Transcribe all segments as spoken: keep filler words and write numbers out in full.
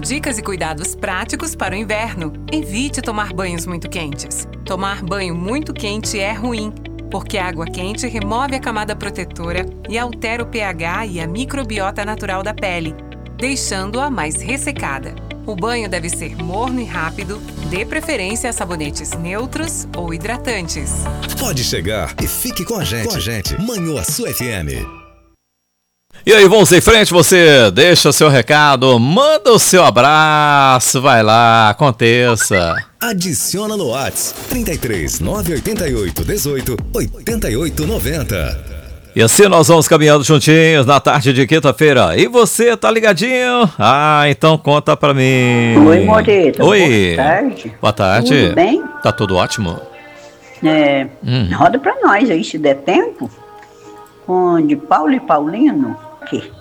Dicas e cuidados práticos para o inverno. Evite tomar banhos muito quentes. Tomar banho muito quente é ruim, porque a água quente remove a camada protetora e altera o pH e a microbiota natural da pele, deixando-a mais ressecada. O banho deve ser morno e rápido, dê preferência a sabonetes neutros ou hidratantes. Pode chegar e fique com a gente. Com a gente. Manhuaçu F M. E aí, vamos em frente, você deixa o seu recado, manda o seu abraço, vai lá, aconteça. Adiciona no WhatsApp trinta e três, nove oito oito, dezoito, oitenta e oito, noventa. E assim nós vamos caminhando juntinhos na tarde de quinta-feira. E você, tá ligadinho? Ah, então conta pra mim. Oi, Moreto. Oi. Boa tarde. Boa tarde. Tudo bem? Tá tudo ótimo? É, hum. Roda pra nós aí, se der tempo. Com de Paulo e Paulino. Aqui.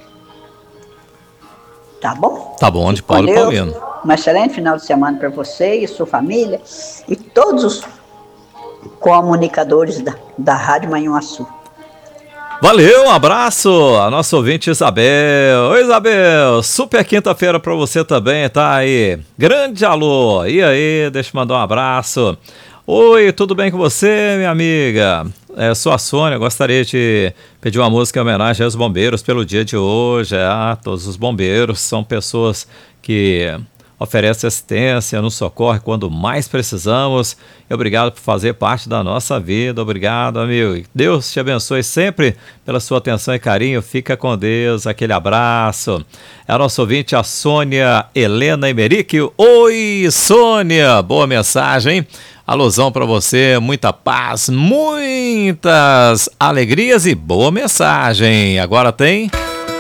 Tá bom? Tá bom, de Paulo e Paulino. Um excelente final de semana para você e sua família e todos os comunicadores da, da Rádio Manhuaçu. Valeu, um abraço a nossa ouvinte Isabel. Oi, Isabel, super quinta-feira para você também, tá aí. Grande alô, e aí, deixa eu mandar um abraço. Oi, tudo bem com você, minha amiga? É, sou a Sônia, gostaria de pedir uma música em homenagem aos bombeiros pelo dia de hoje. Ah, todos os bombeiros são pessoas que oferecem assistência, nos socorrem quando mais precisamos. E obrigado por fazer parte da nossa vida. Obrigado, amigo. Deus te abençoe sempre pela sua atenção e carinho. Fica com Deus. Aquele abraço. É a nossa ouvinte, a Sônia Helena Emerick. Oi, Sônia. Boa mensagem, hein? Alusão para você, muita paz, muitas alegrias e boa mensagem. Agora tem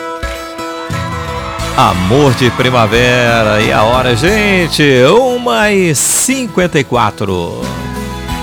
Amor de Primavera. E a hora, gente, uma e cinquenta e quatro.